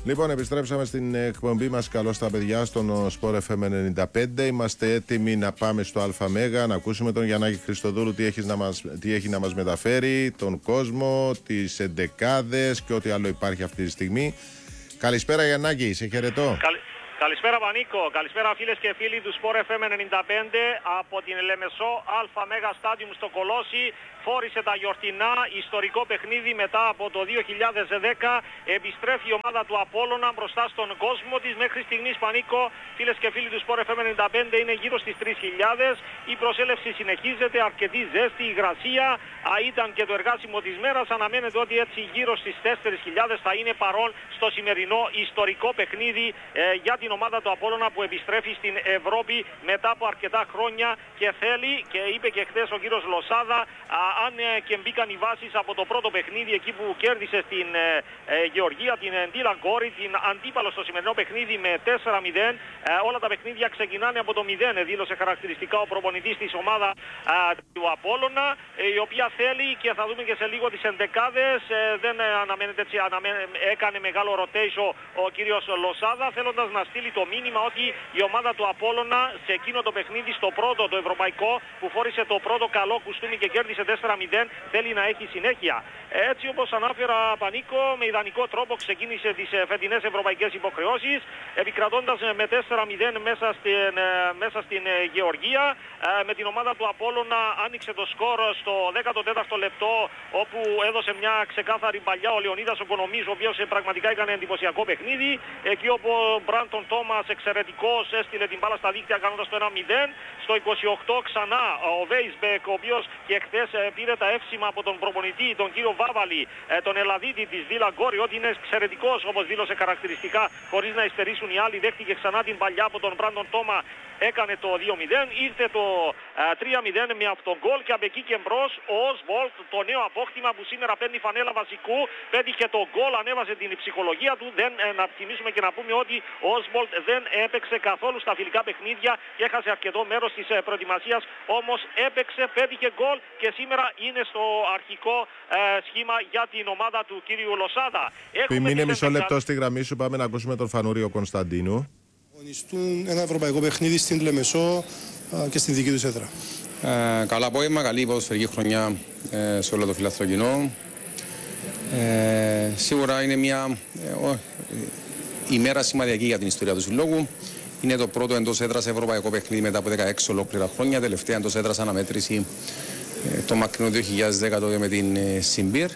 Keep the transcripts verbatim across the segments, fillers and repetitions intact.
Λοιπόν, επιστρέψαμε στην εκπομπή μας. Καλώς τα παιδιά στον Sport εφ εμ ενενήντα πέντε. Είμαστε έτοιμοι να πάμε στο ΑΜΕΓΑ να ακούσουμε τον Γιαννάκη Χριστοδούλου τι έχει να μας, τι έχει να μας μεταφέρει, τον κόσμο, τις εντεκάδες και ό,τι άλλο υπάρχει αυτή τη στιγμή. Καλησπέρα Γιαννάκη, σε χαιρετώ. Καλη... Καλησπέρα Πανίκο, καλησπέρα φίλες και φίλοι του Sport εφ εμ ενενήντα πέντε από την Λεμεσό ΑΜΕΓΑ Stadium στο Κολόσι. Φόρησε τα γιορτινά, ιστορικό παιχνίδι μετά από το δύο χιλιάδες δέκα. Επιστρέφει η ομάδα του Απόλλωνα μπροστά στον κόσμο της. Μέχρι στιγμής Πανίκο, φίλες και φίλοι του Sport εφ εμ ενενήντα πέντε, είναι γύρω στις τρεις χιλιάδες. Η προσέλευση συνεχίζεται, αρκετή ζέστη, υγρασία. Α, ήταν και το εργάσιμο της μέρας. Αναμένεται ότι έτσι γύρω στις τέσσερις χιλιάδες θα είναι παρόν στο σημερινό ιστορικό παιχνίδι ε, για την ομάδα του Απόλλωνα που επιστρέφει στην Ευρώπη μετά από αρκετά χρόνια και θέλει, και είπε και χθες ο κύριος Λοσάδα, α, αν ε, και μπήκαν οι βάσεις από το πρώτο παιχνίδι εκεί που κέρδισε στην ε, ε, Γεωργία την Ντίλαν Κόρη, την αντίπαλο στο σημερινό παιχνίδι με τέσσερα μηδέν. Ε, όλα τα παιχνίδια ξεκινάνε από το μηδέν, δήλωσε χαρακτηριστικά ο προπονητής της ομάδα ε, του Απόλλωνα, ε, η οποία θέλει, και θα δούμε και σε λίγο τις ενδεκάδες, ε, δεν ε, αναμένεται έτσι, αναμένε, έκανε μεγάλο rotation ο κύριος Λοσάδα, θέλοντας να στείλει το μήνυμα ότι η ομάδα του Απόλλωνα σε εκείνο το παιχνίδι, στο πρώτο το ευρωπαϊκό που φόρησε το πρώτο καλό κουστούμι και κέρδισε τέσσερα μηδέν, θέλει να έχει συνέχεια. Έτσι όπως ανάφερα Πανίκο, με ιδανικό τρόπο ξεκίνησε τις φετινές ευρωπαϊκές υποχρεώσεις, επικρατώντας με τέσσερα μηδέν μέσα στην, μέσα στην Γεωργία. Με την ομάδα του Απόλλωνα άνοιξε το σκορ στο δέκατο τέταρτο λεπτό, όπου έδωσε μια ξεκάθαρη παλιά ο Λεωνίδας ο Κονομής, ο οποίος πραγματικά έκανε εντυπωσιακό παιχνίδι. Εκεί όπου ο Μπράντον Τόμας εξαιρετικός έστειλε την μπάλα στα δίκτυα κάνοντας το ένα μηδέν. Στο είκοσι οκτώ ξανά ο Βέισμπεκ, ο οποίος και χθες πήρε τα εύσημα από τον προπονητή, τον κύριο Βάβαλη, τον Ελλαδίτη της Ντίλαν Κόρη, ότι είναι εξαιρετικός όπως δήλωσε χαρακτηριστικά, χωρίς να υστερήσουν οι άλλοι. Δέχτηκε ξανά την παλιά από τον Μπράντον Τόμα, έκανε το δύο μηδέν, ήρθε το α, τρία μηδέν με αυτόν γκολ, και από εκεί και μπρος ο Όσβολτ, το νέο απόκτημα που σήμερα παίρνει φανέλα βασικού, πέτυχε το γκολ, ανέβασε την ψυχολογία του. Δεν, ε, να θυμίσουμε και να πούμε ότι ο Όσβολτ δεν έπαιξε καθόλου στα φιλικά παιχνίδια και έχασε αρκετό μέρος της ε, προετοιμασίας, όμως έπαιξε, πέτυχε γκολ και σήμερα είναι στο αρχικό ε, σχήμα για την ομάδα του κύριου Λοσάδα. Μείνε μισό λεπτό στη γραμμή σου, πάμε να ακούσουμε τον Φανούριο Κωνσταντίνου. Αγωνιστούν ένα ευρωπαϊκό παιχνίδι στην Λεμεσό και στην δική τους έδρα. Ε, καλά απόγευμα, καλή ποδοσφαιρική χρονιά ε, σε όλο το φιλάθλο κοινό. Ε, σίγουρα είναι μια ε, ημέρα σημαντική για την ιστορία του συλλόγου. Είναι το πρώτο εντός έδρας ευρωπαϊκό παιχνίδι μετά από δεκαέξι ολόκληρα χρόνια. Τελευταία εντός έδρας αναμέτρηση ε, το μακρινό δύο χιλιάδες δέκα τότε με την ε, Συμπίρ.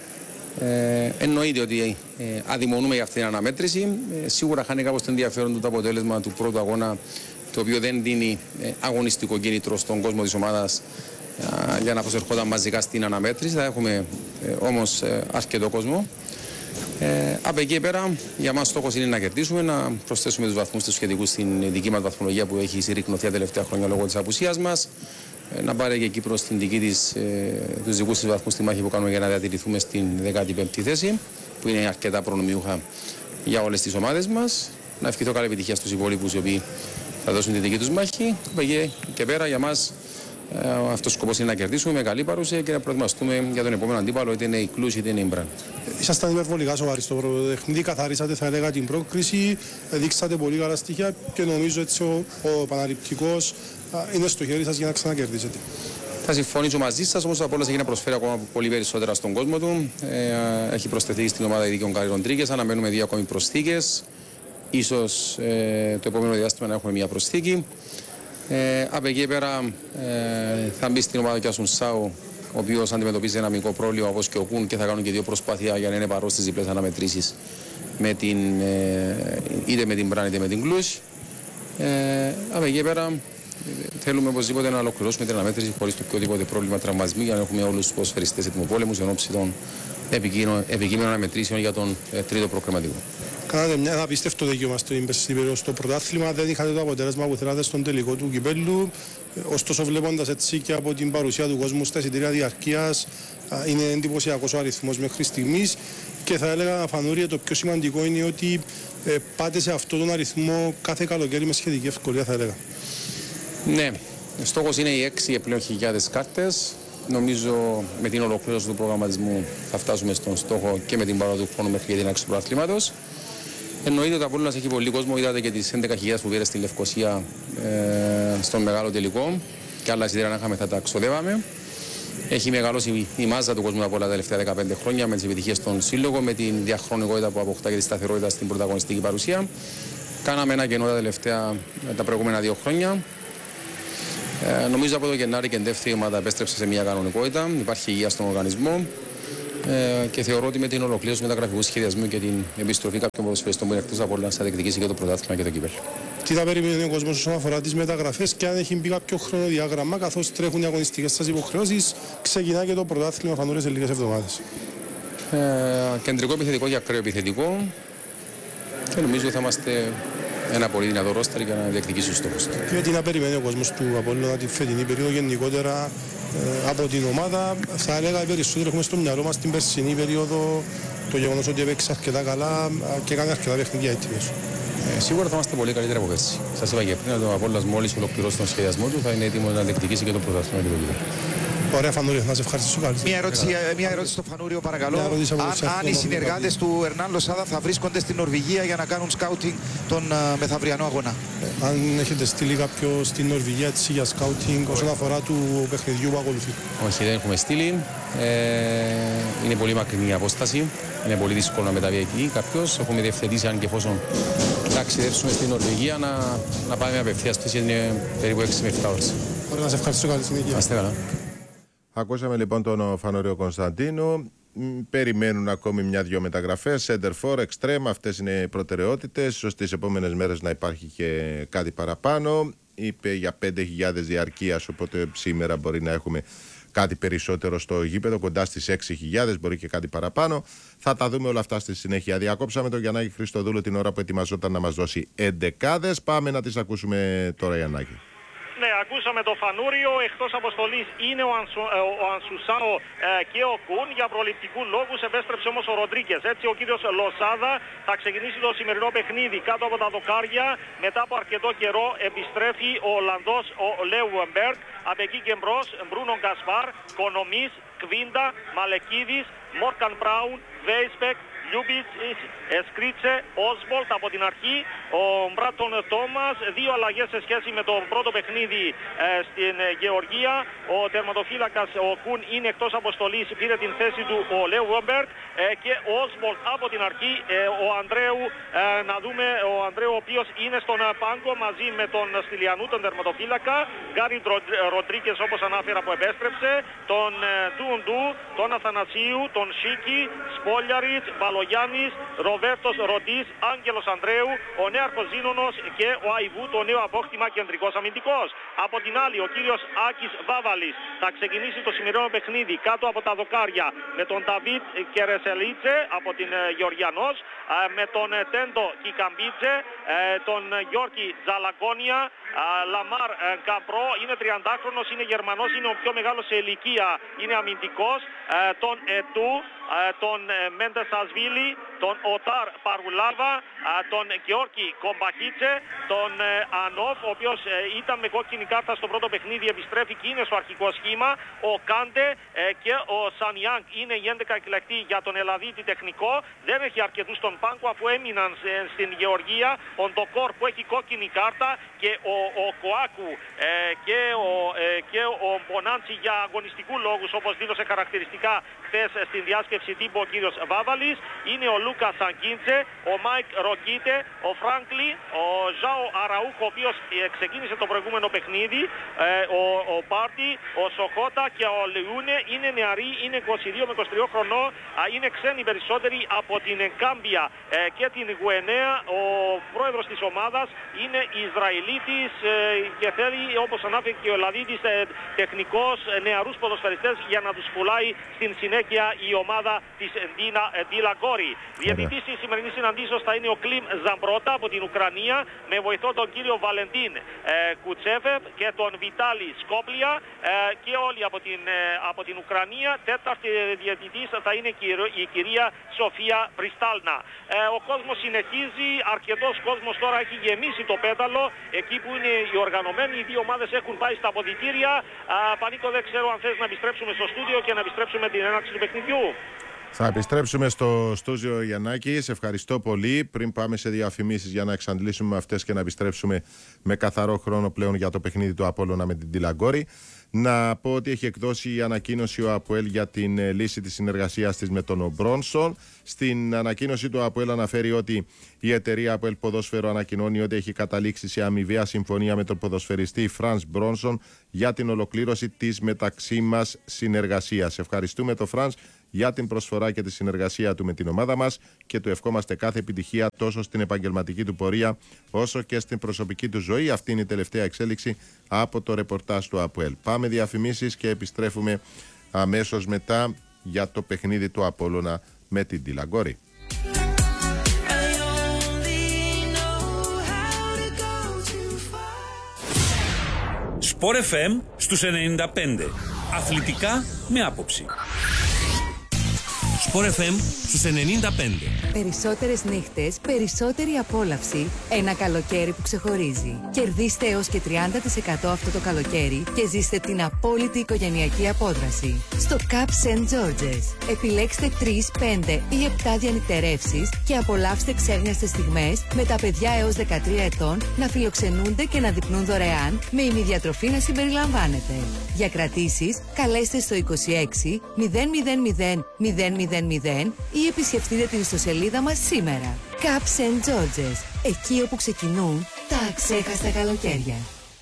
Ε, εννοείται ότι ε, αδειμονούμε για αυτήν την αναμέτρηση. Ε, σίγουρα χάνει κάπως το ενδιαφέρον του το αποτέλεσμα του πρώτου αγώνα, το οποίο δεν δίνει ε, αγωνιστικό κίνητρο στον κόσμο της ομάδας ε, για να προσερχόταν μαζικά στην αναμέτρηση. Θα έχουμε ε, όμως ε, αρκετό κόσμο. Ε, από εκεί πέρα, για μας στόχος είναι να κερδίσουμε, να προσθέσουμε τους βαθμούς τους σχετικούς στην δική μας βαθμολογία που έχει συρρυκνωθεί τα τελευταία χρόνια λόγω της απουσίας μας. Να πάρει και η Κύπρος στην δική της, ε, τους δικούς της βαθμούς στη μάχη που κάνουμε για να διατηρηθούμε στην δέκατη πέμπτη θέση, που είναι αρκετά προνομιούχα για όλες τις ομάδες μας. Να ευχηθώ καλή επιτυχία στους υπόλοιπους οι οποίοι θα δώσουν τη δική τους μάχη. Και, και πέρα για μας ε, αυτός ο σκοπός είναι να κερδίσουμε με καλή παρουσία και να προετοιμαστούμε για τον επόμενο αντίπαλο, είτε είναι η Κλούς είτε είναι η Μπραν. Ήσασταν υπερβολικά σοβαροί στο πρώτο παιχνίδι, καθαρίσατε θα έλεγα την πρόκριση, δείξατε πολύ καλά στοιχεία και νομίζω έτσι ο, ο Παναληπτικός είναι στο χέρι σας για να ξανακερδίσετε. Θα συμφωνήσω μαζί σας, όμως ο Απόλλωνας έχει να προσφέρει ακόμα πολύ περισσότερα στον κόσμο του. Ε, έχει προσθεθεί στην ομάδα ειδικών Γκάρι Ροντρίγκες, αναμένουμε δύο ακόμη προσθήκες. Ίσως ε, το επόμενο διάστημα να έχουμε μια προσθήκη. Ε, από εκεί πέρα ε, θα μπει στην ομάδα και ο Σουνσάου, ο οποίος αντιμετωπίζει ένα μικρό πρόβλημα όπως και ο Κούν, και θα κάνουν και δύο προσπάθεια για να είναι παρόν στις διπλές αναμετρήσεις με την, ε, είτε με την Μπραν είτε με την Κλούς. Ε, από εκεί πέρα θέλουμε οπωσδήποτε να ολοκληρώσουμε την αναμέτρηση χωρίς το οποιοδήποτε πρόβλημα τραυματισμού, για να έχουμε όλους τους ποδοσφαιριστές ετοιμοπόλεμους εν ώψη των επικείμενων αναμετρήσεων για τον ε, τρίτο προκριματικό. Κάνατε μια απίστευτο δικαίωμα στο πρωτάθλημα, δεν είχατε το αποτέλεσμα που θέλατε στον τελικό του κυπέλλου. Ωστόσο, βλέποντας έτσι και από την παρουσία του κόσμου στα εισιτήρια διαρκείας, είναι εντυπωσιακός ο αριθμός μέχρι στιγμής. Και θα έλεγα, Φανούρη, το πιο σημαντικό είναι ότι ε, πάτε σε αυτόν τον αριθμό κάθε καλοκαίρι με σχετική ευκολία, θα έλεγα. Ναι, στόχος είναι οι έξι επιπλέον χιλιάδες κάρτες. Νομίζω με την ολοκλήρωση του προγραμματισμού θα φτάσουμε στον στόχο και με την παράδοση του χρόνου μέχρι για την άξιο του πρωταθλήματος. Εννοείται ότι ο Απόλλωνας έχει πολύ κόσμο. Είδατε και τις έντεκα χιλιάδες που πήρε στην Λευκοσία ε, στον μεγάλο τελικό. Και άλλα εισιτήρια να είχαμε θα τα ξοδεύαμε. Έχει μεγαλώσει η μάζα του κόσμου από όλα τα τελευταία δεκαπέντε χρόνια με τις επιτυχίες των σύλλογων, με την διαχρονικότητα που αποκτά και τη σταθερότητα στην πρωταγωνιστική παρουσία. Κάναμε ένα κενό τα τελευταία, τα προηγούμενα δύο χρόνια. Ε, νομίζω από το Γενάρη και εντεύθυνη η ομάδα επέστρεψε σε μια κανονικότητα. Υπάρχει υγεία στον οργανισμό. Ε, και θεωρώ ότι με την ολοκλήρωση του μεταγραφικού σχεδιασμού και την επιστροφή κάποιων ποδοσφαιριστών που είναι εκτός Απόλλωνας θα διεκδικήσει και το πρωτάθλημα και το κύπελλο. Τι θα περιμένει ο κόσμος όσον αφορά τις μεταγραφές και αν έχει μπει κάποιο χρονοδιάγραμμα, καθώς τρέχουν οι αγωνιστικές σας υποχρεώσεις, ξεκινά και το πρωτάθλημα φανώρες σε λίγες εβδομάδες. Ε, κεντρικό επιθετικό και ακραίο επιθετικό. Και νομίζω θα είμαστε ένα πολύ δυνατό ρόστερ για να διεκδικήσει τους στόχους του. Και τι να περιμένει ο κόσμος του Απόλλωνα τη φετινή περίοδο γενικότερα ε, από την ομάδα. Θα έλεγα περισσότερο έχουμε στο μυαλό μας την περσινή περίοδο, το γεγονός ότι έπαιξε αρκετά καλά και έκανε αρκετά παιχνίδια έτοιμος. Ε, σίγουρα θα είμαστε πολύ καλύτεροι από πέρσι. Σας είπα και πριν ότι ο Απόλλωνας μόλις ολοκληρώσει τον σχεδιασμό του θα είναι έτοιμο να διεκδικήσει και το πρωτάθλημα και το κύπελλο. Ωραία, Φανούριο, να σε ευχαριστήσω πολύ. Μια ερώτηση, μια ερώτηση στο Φανούριο, παρακαλώ. Αν, αν οι συνεργάτες του Ερνάν Λοσάδα θα βρίσκονται στην Νορβηγία για να κάνουν σκάουτινγκ τον uh, μεθαυριανό αγώνα. Ε, αν έχετε στείλει κάποιο στην Νορβηγία έτσι, για σκάουτινγκ όσον αφορά του παιχνιδιού που ακολουθεί. Όχι, δεν έχουμε στείλει. Ε, είναι πολύ μακρινή η απόσταση. Είναι πολύ δύσκολο να μεταβεί εκεί κάποιο. Έχουμε διευθετήσει αν και εφόσον ταξιδέψουμε στην Νορβηγία να, να πάμε απευθείας πτήση. Είναι περίπου έξι με επτά ώρες. Ωραία, να σε ευχαριστήσω, καλή συνέχεια. Είστε καλά. Ακούσαμε λοιπόν τον Φανόριο Κωνσταντίνου. Περιμένουν ακόμη μια-δυο μεταγραφές. Center for, extreme, αυτές είναι οι προτεραιότητες. Ίσως στις επόμενες μέρες να υπάρχει και κάτι παραπάνω. Είπε για πέντε χιλιάδες διαρκείας, οπότε σήμερα μπορεί να έχουμε κάτι περισσότερο στο γήπεδο, κοντά στις έξι χιλιάδες, μπορεί και κάτι παραπάνω. Θα τα δούμε όλα αυτά στη συνέχεια. Διακόψαμε τον Γιαννάκη Χριστοδούλου την ώρα που ετοιμαζόταν να μας δώσει εντεκάδες. Πάμε να τις ακούσουμε τώρα, Γιαννάκη. Ναι, ακούσαμε το Φανούριο. Εκτός αποστολής είναι ο, Ανσου, ο Ανσουσάνο ε, και ο Κουν. Για προληπτικού λόγους επέστρεψε όμως ο Ροντρίκες. Έτσι ο κύριος Λοσάδα θα ξεκινήσει το σημερινό παιχνίδι κάτω από τα δοκάρια. Μετά από αρκετό καιρό επιστρέφει ο Ολλανδός ο Λέουεμπεργκ. Από εκεί και μπρος Μπρούνο Γκασπάρ, Κονομής, Κβίντα, Μαλεκίδης, Μόρκαν Μπράουν, Βέισπεκ, Λιούμπιτς, Σκρίτσε, Όσβολτ από την αρχή, ο Μπράτον Τόμας, δύο αλλαγές σε σχέση με το πρώτο παιχνίδι ε, στην ε, Γεωργία. Ο τερματοφύλακας ο Κουν είναι εκτός αποστολής, πήρε την θέση του ο Λέουεμπεργκ ε, και ο Όσβολτ από την αρχή, ε, ο Ανδρέου, ε, να δούμε ο Ανδρέου ο οποίος είναι στον πάγκο μαζί με τον Στυλιανού, τον τερματοφύλακα, Γκάρι Ροντρίκες όπως ανάφερα που επέστρεψε, τον ε, Ντούντου, τον Αθανασίου, τον Σίκη, Σπόλιαριτς, Μπαλογιάννης, Ροβέρτος Ροντής, Άγγελος Ανδρέου, ο Νέαρχος Ζήνωνος και ο Αϊβού, το νέο απόκτημα κεντρικός αμυντικός. Από την άλλη, ο κύριος Άκης Βάβαλης θα ξεκινήσει το σημερινό παιχνίδι κάτω από τα δοκάρια με τον Νταβίτ Κερεσελίτσε από την Γεωργιανός, με τον Τέντο Κικαμπίτσε, τον Γιώργη Τζαλαγκόνια, Λαμάρ Καμπρό, είναι τριαντάχρονος, είναι Γερμανός, είναι ο πιο μεγάλος σε ηλικία, είναι αμυντικός, τον Ετού, τον Μέντες Ασβίλη, τον Οτάρ Παρουλάβα, τον Γεώργη Κομπαχίτσε, τον Ανόφ, ο οποίος ήταν με κόκκινη κάρτα στο πρώτο παιχνίδι, επιστρέφει και είναι στο αρχικό σχήμα, ο Κάντε και ο Σανιάνγκ είναι οι έντεκα εκλεκτοί για τον Ελλαδίτη τεχνικό. Δεν έχει αρκετούς στον πάγκο αφού έμειναν στην Γεωργία, ο Ντοκόρ που έχει κόκκινη κάρτα και ο, ο Κοάκου ε, και, ο, ε, και ο Μπονάντσι για αγωνιστικού λόγους, όπως δήλωσε χαρακτηριστικά χθες στην διάσκεψη τύπου ο κύριος Βάβαλης. Είναι ο Λούκα Σαγκίντσε, ο Μάικ Ροκίτε, ο Φράγκλι, ο Ζάο Αραούχο, ο οποίος ξεκίνησε το προηγούμενο παιχνίδι, ε, ο, ο Πάρτι, ο Σοχότα και ο Λεούνε. Είναι νεαροί, είναι είκοσι δύο με είκοσι τρία χρονών, είναι ξένοι περισσότεροι από την Κάμπια ε, και την Γουενέα. Ο πρόεδρος της ομάδας είναι Ισραηλίτης ε, και θέλει, όπως ανάφερε και ο Ελλαδίτης, ε, τεχνικός ε, νεαρούς ποδοσφαιριστές για να τους πουλάει στην συνέχεια η ομάδα της Ντίνα Ντίλαγκόρη. Διαιτητής της σημερινής συναντήσεως θα είναι ο Κλιμ Ζαμπρότα από την Ουκρανία, με βοηθό τον κύριο Βαλεντίν ε, Κουτσέφεβ και τον Βιτάλη Σκόπλια ε, και όλοι από την, ε, από την Ουκρανία. Τέταρτη διαιτητής θα είναι η κυρία Σοφία Πριστάλνα. Ε, ο κόσμος συνεχίζει, αρκετός κόσμος τώρα έχει γεμίσει το πέταλο, εκεί που είναι οι οργανωμένοι, οι δύο ομάδες έχουν πάει στα αποδυτήρια. Α, Πανίκο, δεν ξέρω αν θες να επιστρέψουμε στο στούντιο και να επιστρέψουμε την έναρξη του παιχνιδιού. Θα επιστρέψουμε στο στούδιο Γιαννάκη. Σε ευχαριστώ πολύ. Πριν πάμε σε διαφημίσεις για να εξαντλήσουμε αυτές και να επιστρέψουμε με καθαρό χρόνο πλέον για το παιχνίδι του Απόλλωνα με την Τιλαγκόρη, να πω ότι έχει εκδώσει η ανακοίνωση ο ΑΠΟΕΛ για την λύση της συνεργασίας της με τον Μπρόνσον. Στην ανακοίνωση του ΑΠΟΕΛ αναφέρει ότι η εταιρεία ΑΠΟΕΛ Ποδόσφαιρο ανακοινώνει ότι έχει καταλήξει σε αμοιβαία συμφωνία με τον ποδοσφαιριστή Φρανς Μπρόνσον για την ολοκλήρωση της μεταξύ μας συνεργασίας. Ευχαριστούμε τον Φρανς για την προσφορά και τη συνεργασία του με την ομάδα μας και του ευχόμαστε κάθε επιτυχία τόσο στην επαγγελματική του πορεία όσο και στην προσωπική του ζωή. Αυτή είναι η τελευταία εξέλιξη από το ρεπορτάζ του ΑΠΟΕΛ. Πάμε διαφημίσεις και επιστρέφουμε αμέσως μετά για το παιχνίδι του Απόλλωνα με την Τιλαγκόρη. Σπορ εφ εμ στους ενενήντα πέντε. Αθλητικά με άποψη. Σπορ εφ εμ στους ενενήντα πέντε. Περισσότερες νύχτες, περισσότερη απόλαυση. Ένα καλοκαίρι που ξεχωρίζει. Κερδίστε έως και τριάντα τοις εκατό αυτό το καλοκαίρι και ζήστε την απόλυτη οικογενειακή απόδραση. Στο Cup σεντ George's. Επιλέξτε τρεις, πέντε ή επτά διανυκτερεύσεις και απολαύστε ξέχνιαστες στιγμές με τα παιδιά έως δεκατρία ετών να φιλοξενούνται και να δείπνουν δωρεάν με ημιδιατροφή να συμπεριλαμβάνεται. Για κρατήσεις, καλέστε στο είκοσι έξι μηδέν μηδέν μηδέν μηδέν μηδέν μηδέν ή επισκεφτείτε την ιστοσελίδα μας σήμερα. Cup σεντ George's. Εκεί όπου ξεκινούν τα αξέχαστα καλοκαίρια.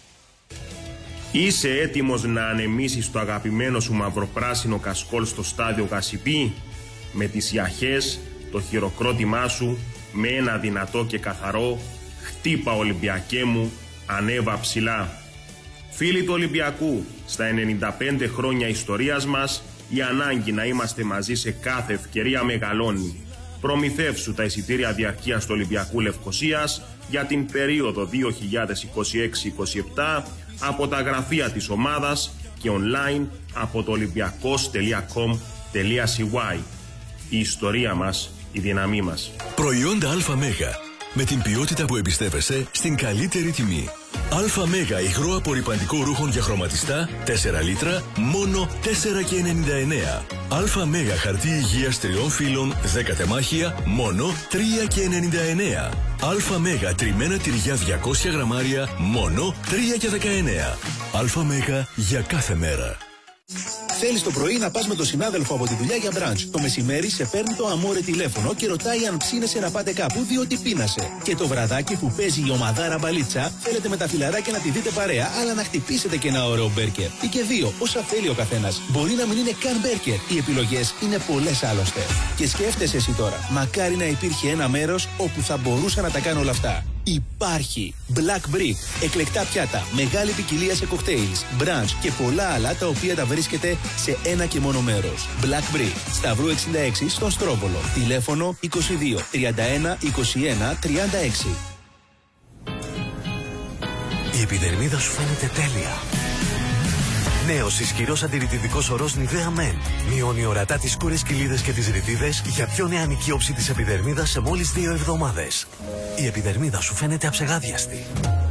Είσαι έτοιμος να ανεμίσεις το αγαπημένο σου μαυροπράσινο κασκόλ στο στάδιο Γασιπί? Με τις ιαχές, το χειροκρότημά σου, με ένα δυνατό και καθαρό «Χτύπα Ολυμπιακέ μου, ανέβα ψηλά». Φίλοι του Ολυμπιακού, στα ενενήντα πέντε χρόνια ιστορίας μας, η ανάγκη να είμαστε μαζί σε κάθε ευκαιρία μεγαλώνει. Προμηθεύσου τα εισιτήρια διαρκείας του Ολυμπιακού Λευκωσίας για την περίοδο δύο χιλιάδες είκοσι έξι είκοσι επτά από τα γραφεία της ομάδας και online από το ολυμπιακός τελεία κομ τελεία σι γουάι. Η ιστορία μας, η δύναμή μας. Προϊόντα ΑΜ. Με την ποιότητα που εμπιστεύεσαι στην καλύτερη τιμή. ΑΜ υγρό απορρυπαντικό ρούχων για χρωματιστά τέσσερα λίτρα, μόνο τέσσερα και ενενήντα εννέα. ΑΜ χαρτί υγείας τριών φύλων δέκα τεμάχια, μόνο τρία και ενενήντα εννέα. ΑΜ τριμμένα τυριά διακόσια γραμμάρια, μόνο τρία και δεκαεννέα. ΑΜ για κάθε μέρα. Θέλεις το πρωί να πας με τον συνάδελφο από τη δουλειά για μπραντς. Το μεσημέρι σε παίρνει το αμόρε τηλέφωνο και ρωτάει αν ψήνεσαι να πάτε κάπου διότι πείνασε. Και το βραδάκι που παίζει η ομαδάρα μπαλίτσα, θέλετε με τα φιλαράκια να τη δείτε παρέα, αλλά να χτυπήσετε και ένα ωραίο μπέρκερ. Ή και δύο, όσα θέλει ο καθένας. Μπορεί να μην είναι καν μπέρκερ. Οι επιλογές είναι πολλές άλλωστε. Και σκέφτεσαι εσύ τώρα, μακάρι να υπήρχε ένα μέρος όπου θα μπορούσα να τα κάνω όλα αυτά. Υπάρχει Black Brick, εκλεκτά πιάτα, μεγάλη ποικιλία σε κοκτέιλς, brunch και πολλά άλλα τα οποία τα βρίσκεται σε ένα και μόνο μέρος. Black Brick, Σταυρού εξήντα έξι στον Στρόβολο. Τηλέφωνο είκοσι δύο τριάντα ένα είκοσι ένα τριάντα έξι. Η επιδερμίδα σου φαίνεται τέλεια. Νέος ισχυρός αντιρρητιδικός ορός Nivea Men. Μειώνει ορατά τις σκούρες κοιλίδες και τις ρητίδες για πιο νεανική όψη της επιδερμίδας σε μόλις δύο εβδομάδες. Η επιδερμίδα σου φαίνεται αψεγάδιαστη.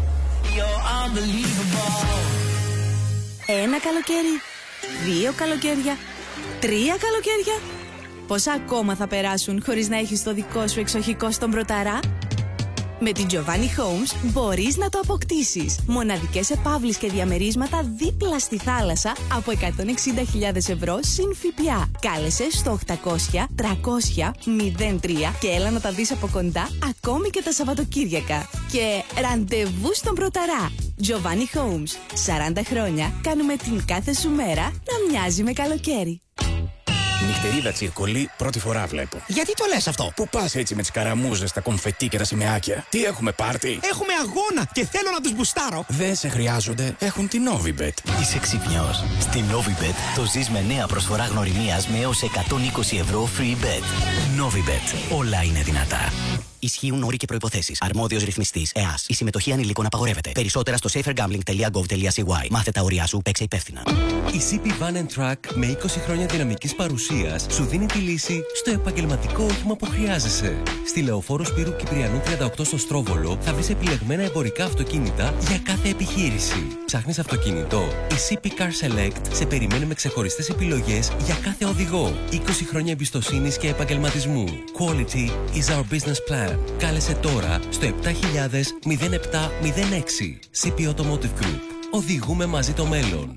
Ένα καλοκαίρι, δύο καλοκαίρια, τρία καλοκαίρια. Πόσα ακόμα θα περάσουν χωρίς να έχεις το δικό σου εξοχικό στον Πρωταρά? Με την Giovanni Homes μπορείς να το αποκτήσεις. Μοναδικές επαύλεις και διαμερίσματα δίπλα στη θάλασσα από εκατόν εξήντα χιλιάδες ευρώ συν ΦΠΑ. Κάλεσε στο οκτακόσια τριακόσια μηδέν τρία και έλα να τα δεις από κοντά ακόμη και τα Σαββατοκύριακα. Και ραντεβού στον Πρωταρά. Giovanni Homes. σαράντα χρόνια κάνουμε την κάθε σου μέρα να μοιάζει με καλοκαίρι. Νυχτερίδα τσιρκολί, πρώτη φορά βλέπω. Γιατί το λες αυτό? Πού πας έτσι με τις καραμούζες, τα κομφετί και τα σημαίακια? Τι έχουμε πάρτι? Έχουμε αγώνα και θέλω να τους μπουστάρω. Δεν σε χρειάζονται, έχουν την Novibet. Είσαι ξυπνιός. Στην Novibet το ζεις με νέα προσφορά γνωριμίας με έως εκατόν είκοσι ευρώ free bet. Novibet. Όλα είναι δυνατά. Ισχύουν όροι και προϋποθέσεις. Αρμόδιος ρυθμιστής ΕΑΣ. Η συμμετοχή ανηλίκων απαγορεύεται. Περισσότερα στο safer gambling τελεία gov τελεία c y. Μάθε τα όρια σου, παίξε υπεύθυνα. Η σι πι Van and Truck με είκοσι χρόνια δυναμικής παρουσίας σου δίνει τη λύση στο επαγγελματικό όχημα που χρειάζεσαι. Στη Λεωφόρο Σπύρου Κυπριανού τριάντα οκτώ στο Στρόβολο θα βρεις επιλεγμένα εμπορικά αυτοκίνητα για κάθε επιχείρηση. Ψάχνεις αυτοκίνητο? Η σι πι Car Select σε περιμένει με ξεχωριστές επιλογές για κάθε οδηγό. είκοσι χρόνια εμπιστοσύνης και επαγγελματισμού. Quality is our business plan. Κάλεσε τώρα στο επτά χιλιάδες μηδέν επτά μηδέν έξι. σι πι Automotive Group. Οδηγούμε μαζί το μέλλον.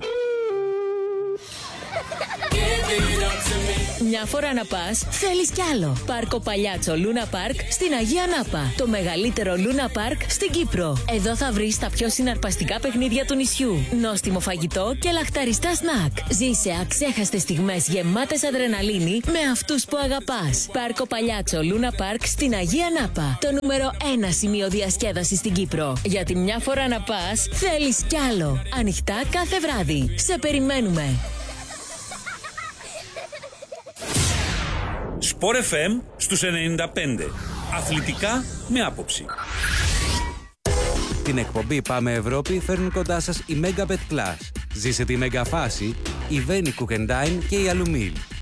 Μια φορά να πας, θέλεις κι άλλο. Πάρκο Παλιάτσο Λούνα Πάρκ στην Αγία Νάπα. Το μεγαλύτερο Λούνα Πάρκ στην Κύπρο. Εδώ θα βρεις τα πιο συναρπαστικά παιχνίδια του νησιού. Νόστιμο φαγητό και λαχταριστά σνακ. Ζήσε αξέχαστες στιγμές γεμάτες αδρεναλίνη με αυτούς που αγαπάς. Πάρκο Παλιάτσο Λούνα Πάρκ στην Αγία Νάπα. Το νούμερο ένα σημείο διασκέδασης στην Κύπρο. Γιατί μια φορά να πας, θέλεις κι άλλο. Ανοιχτά κάθε βράδυ. Σε περιμένουμε. Σπορ εφ εμ στους ενενήντα πέντε. Αθλητικά με άποψη. Την εκπομπή Πάμε Ευρώπη φέρνουν κοντά σας η Megabet Plus. Ζήσε τη μεγαφάση, η Veni Cook and Dine και η Alumil.